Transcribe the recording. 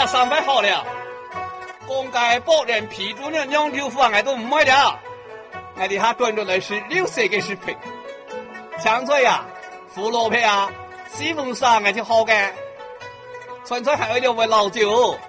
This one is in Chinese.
上班好了，公家保人批准了两条方案都唔买了，我哋下端着来是6岁嘅视频，强嘴呀，胡萝卜啊，西蒙上我就好嘅，纯粹还有2位老酒。